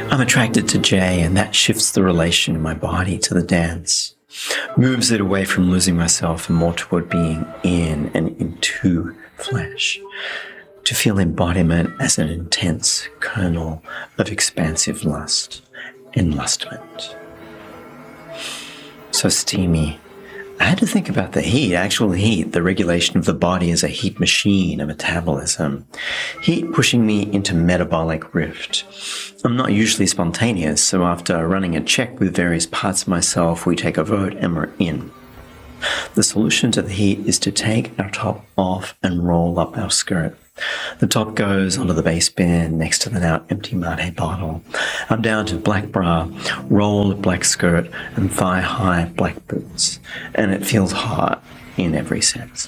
I'm attracted to Jay, and that shifts the relation in my body to the dance, moves it away from losing myself and more toward being in and into flesh, to feel embodiment as an intense kernel of expansive lust, enlustment. So steamy. I had to think about the heat, actual heat, the regulation of the body as a heat machine, a metabolism. Heat pushing me into metabolic rift. I'm not usually spontaneous, so after running a check with various parts of myself, we take a vote and we're in. The solution to the heat is to take our top off and roll up our skirt. The top goes onto the base bin next to the now empty mate bottle. I'm down to black bra, rolled black skirt, and thigh-high black boots, and it feels hot in every sense.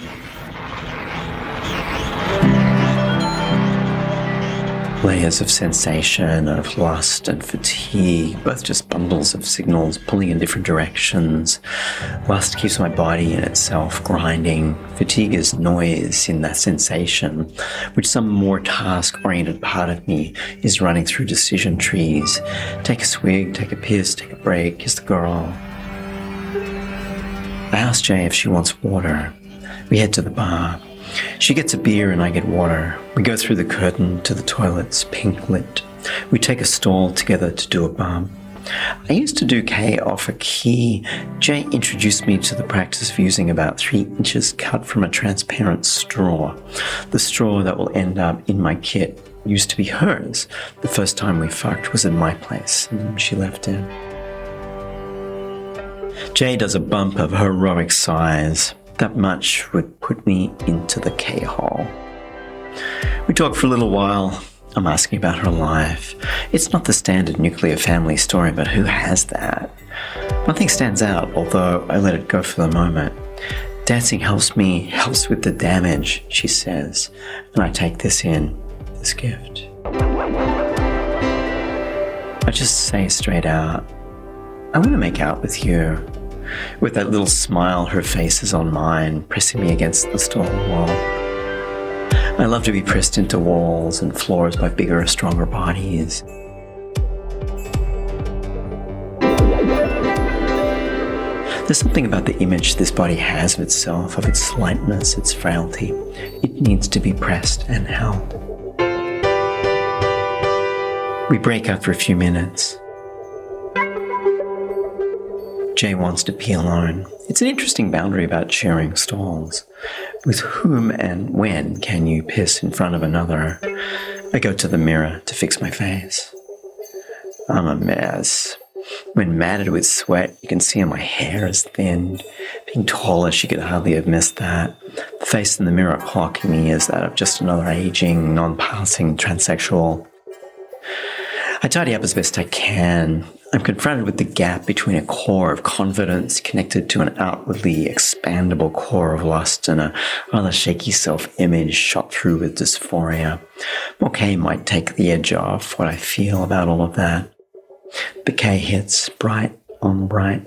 Layers of sensation, of lust and fatigue, both just bundles of signals pulling in different directions. Lust keeps my body in itself grinding. Fatigue is noise in that sensation, which some more task-oriented part of me is running through decision trees. Take a swig, take a piss, take a break, kiss the girl. I ask Jay if she wants water. We head to the bar. She gets a beer and I get water. We go through the curtain to the toilets, pink lit. We take a stall together to do a bump. I used to do K off a key. Jay introduced me to the practice of using about 3 inches cut from a transparent straw. The straw that will end up in my kit used to be hers. The first time we fucked was in my place, and she left it. Jay does a bump of heroic size. That much would put me into the K-hole. We talk for a little while. I'm asking about her life. It's not the standard nuclear family story, but who has that? Nothing stands out, although I let it go for the moment. Dancing helps with the damage, she says, and I take this gift. I just say straight out, I want to make out with you. With that little smile, her face is on mine, pressing me against the stall wall. I love to be pressed into walls and floors by bigger, stronger bodies. There's something about the image this body has of itself, of its slightness, its frailty. It needs to be pressed and held. We break after a few minutes. Jay wants to pee alone. It's an interesting boundary about sharing stalls. With whom and when can you piss in front of another? I go to the mirror to fix my face. I'm a mess. When matted with sweat, you can see my hair is thinned. Being taller, she could hardly have missed that. The face in the mirror clocking me is that of just another aging, non-passing transsexual. I tidy up as best I can. I'm confronted with the gap between a core of confidence connected to an outwardly expandable core of lust and a rather shaky self-image shot through with dysphoria. Bouquet might take the edge off what I feel about all of that. Bouquet hits bright on bright.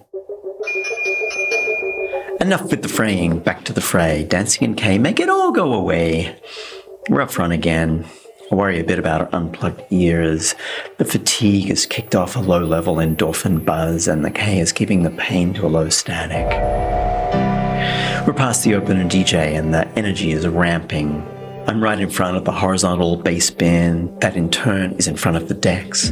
Enough with the fraying, back to the fray. Dancing and K, make it all go away. We're up front again. I worry a bit about her unplugged ears. The fatigue has kicked off a low-level endorphin buzz, and the K is keeping the pain to a low static. We're past the opener DJ, and the energy is ramping. I'm right in front of the horizontal bass bin, that in turn is in front of the decks.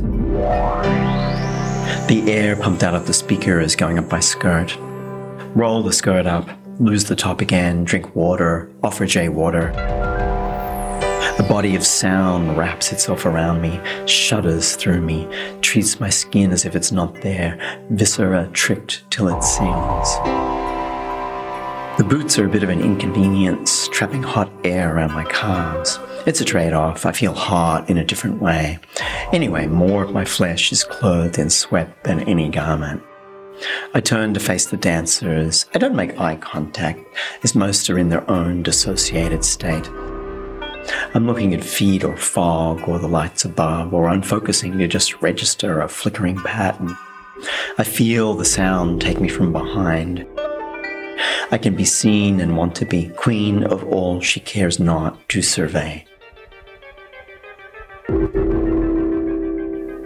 The air pumped out of the speaker is going up my skirt. Roll the skirt up, lose the top again, drink water, offer Jay water. A body of sound wraps itself around me, shudders through me, treats my skin as if it's not there, viscera tricked till it sings. The boots are a bit of an inconvenience, trapping hot air around my calves. It's a trade-off. I feel hot in a different way. Anyway, more of my flesh is clothed in sweat than any garment. I turn to face the dancers. I don't make eye contact, as most are in their own dissociated state. I'm looking at feet or fog or the lights above, or unfocusing to just register a flickering pattern. I feel the sound take me from behind. I can be seen and want to be queen of all she cares not to survey.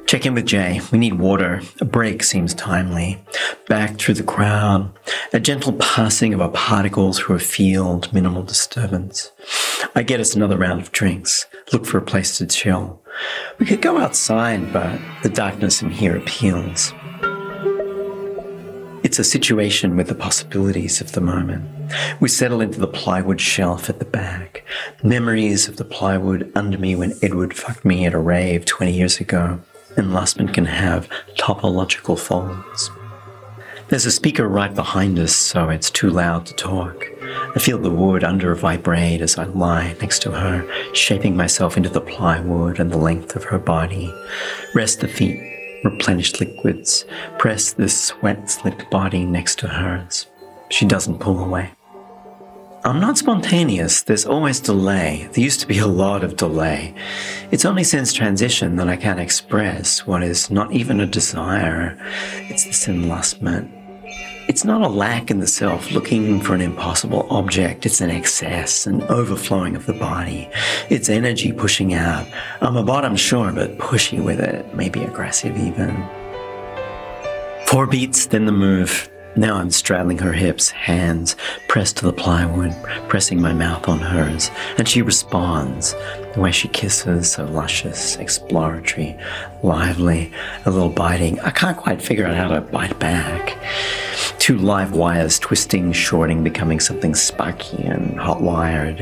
Check in with Jay. We need water. A break seems timely. Back through the crowd. A gentle passing of our particles through a field. Minimal disturbance. I get us another round of drinks. Look for a place to chill. We could go outside, but the darkness in here appeals. It's a situation with the possibilities of the moment. We settle into the plywood shelf at the back. Memories of the plywood under me when Edward fucked me at a rave 20 years ago. Enlustment can have topological folds. There's a speaker right behind us, so it's too loud to talk. I feel the wood under vibrate as I lie next to her, shaping myself into the plywood and the length of her body. Rest the feet, replenish liquids, press this sweat-slicked body next to hers. She doesn't pull away. I'm not spontaneous. There's always delay. There used to be a lot of delay. It's only since transition that I can express what is not even a desire. It's this enlustment. It's not a lack in the self looking for an impossible object. It's an excess, an overflowing of the body. It's energy pushing out. I'm a bottom, sure, but pushy with it. Maybe aggressive even. 4 beats, then the move. Now I'm straddling her hips, hands pressed to the plywood, pressing my mouth on hers, and she responds. The way she kisses, so luscious, exploratory, lively, a little biting. I can't quite figure out how to bite back. 2 live wires twisting, shorting, becoming something sparky and hot-wired.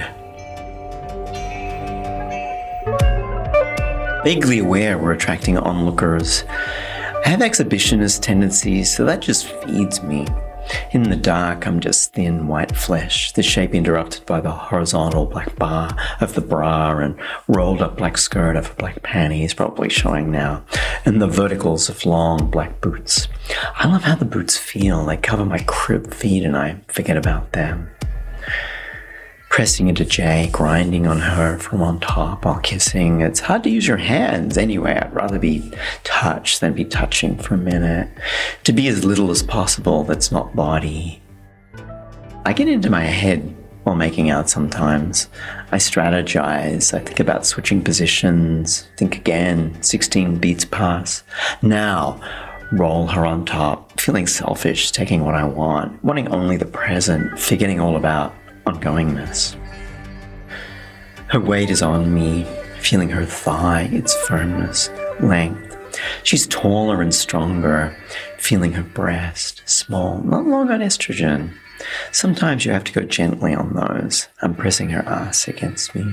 Vaguely aware we're attracting onlookers. I have exhibitionist tendencies, so that just feeds me. In the dark, I'm just thin white flesh, the shape interrupted by the horizontal black bar of the bra and rolled up black skirt over black panties, probably showing now, and the verticals of long black boots. I love how the boots feel. They cover my crib feet and I forget about them. Pressing into Jay, grinding on her from on top while kissing. It's hard to use your hands anyway. I'd rather be touched than be touching for a minute. To be as little as possible that's not body. I get into my head while making out sometimes. I strategize. I think about switching positions. Think again. 16 beats pass. Now, roll her on top. Feeling selfish, taking what I want. Wanting only the present. Forgetting all about ongoingness. Her weight is on me, feeling her thigh, its firmness, length. She's taller and stronger, feeling her breast, small, not long on estrogen. Sometimes you have to go gently on those. I'm pressing her ass against me.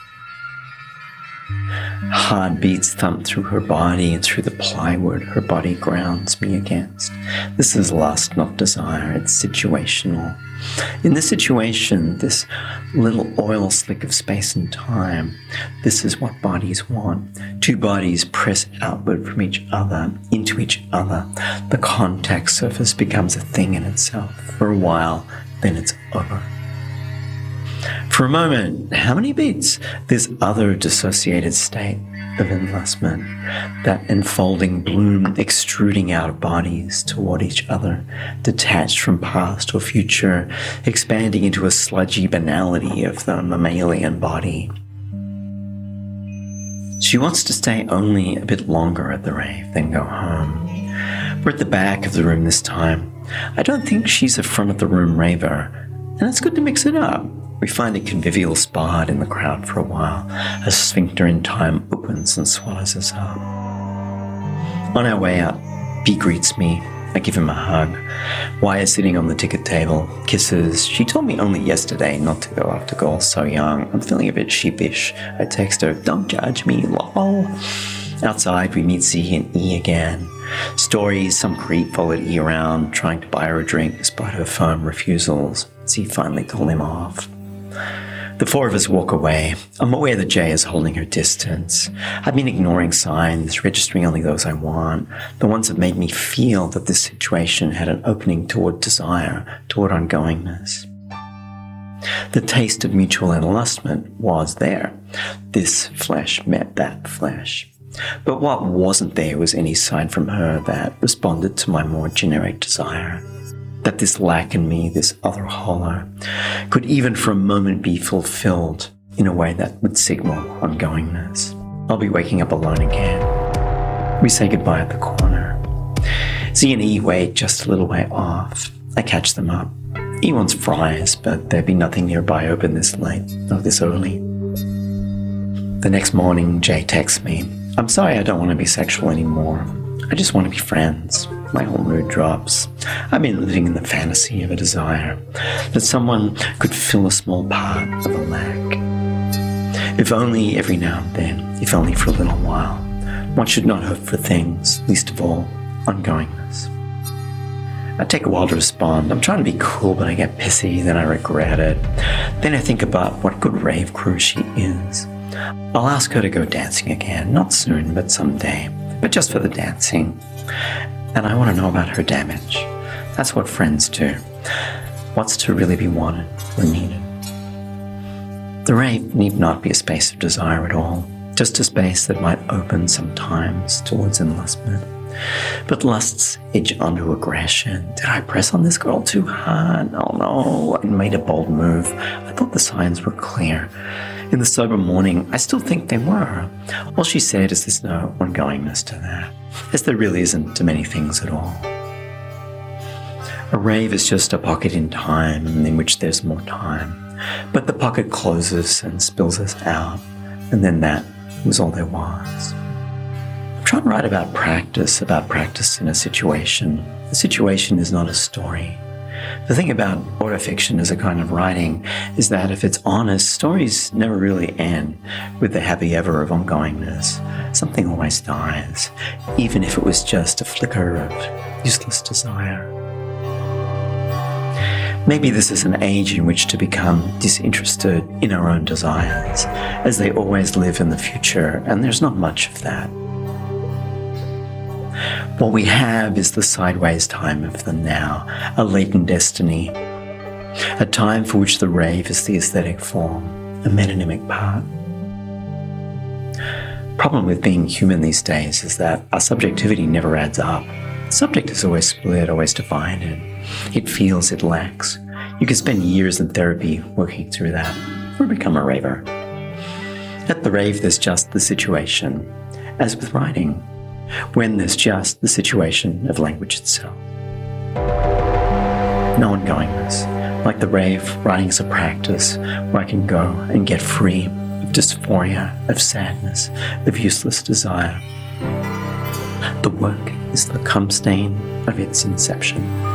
Hard beats thump through her body and through the plywood her body grounds me against. This is lust, not desire. It's situational. In this situation, this little oil slick of space and time, this is what bodies want. 2 bodies press outward from each other, into each other. The contact surface becomes a thing in itself. For a while, then it's over. For a moment, how many beats? This other dissociated state of enlustment, that enfolding bloom extruding out of bodies toward each other, detached from past or future, expanding into a sludgy banality of the mammalian body. She wants to stay only a bit longer at the rave, then go home. We're at the back of the room this time. I don't think she's a front of the room raver, and it's good to mix it up. We find a convivial spot in the crowd for a while. A sphincter in time opens and swallows us up. On our way out, B greets me. I give him a hug. Y is sitting on the ticket table. Kisses. She told me only yesterday not to go after girls so young. I'm feeling a bit sheepish. I text her, "Don't judge me, lol." Outside, we meet C and E again. Stories, some creep followed E around, trying to buy her a drink despite her firm refusals. C finally told him off. The 4 of us walk away. I'm aware that Jay is holding her distance. I've been ignoring signs, registering only those I want, the ones that made me feel that this situation had an opening toward desire, toward ongoingness. The taste of mutual enlustment was there. This flesh met that flesh. But what wasn't there was any sign from her that responded to my more generic desire. That this lack in me, this other hollow, could even for a moment be fulfilled in a way that would signal ongoingness. I'll be waking up alone again. We say goodbye at the corner. Z and E wait just a little way off. I catch them up. E wants fries, but there'd be nothing nearby open this late, or this early. The next morning, J texts me. I'm sorry I don't want to be sexual anymore. I just want to be friends. My whole mood drops. I've been living in the fantasy of a desire, that someone could fill a small part of a lack. If only every now and then, if only for a little while. One should not hope for things, least of all, ongoingness. I take a while to respond. I'm trying to be cool, but I get pissy, then I regret it. Then I think about what good rave crew she is. I'll ask her to go dancing again, not soon, but someday, but just for the dancing. And I want to know about her damage. That's what friends do. What's to really be wanted or needed. The rave need not be a space of desire at all, just a space that might open sometimes towards enlistment. But lusts edge onto aggression. Did I press on this girl too hard? Oh no, I made a bold move. I thought the signs were clear. In the sober morning, I still think they were. All she said is there's no ongoingness to that, as there really isn't to many things at all. A rave is just a pocket in time in which there's more time, but the pocket closes and spills us out, and then that was all there was. I'm trying to write about practice in a situation. The situation is not a story. The thing about autofiction as a kind of writing is that if it's honest, stories never really end with the happy ever of ongoingness. Something always dies, even if it was just a flicker of useless desire. Maybe this is an age in which to become disinterested in our own desires, as they always live in the future, and there's not much of that. What we have is the sideways time of the now, a latent destiny, a time for which the rave is the aesthetic form, a metonymic part. Problem with being human these days is that our subjectivity never adds up. The subject is always split, always divided. It feels it lacks. You can spend years in therapy working through that, or become a raver. At the rave, there's just the situation, as with writing, when there's just the situation of language itself. No ongoingness. Like the rave, writing is a practice where I can go and get free of dysphoria, of sadness, of useless desire. The work is the cum stain of its inception.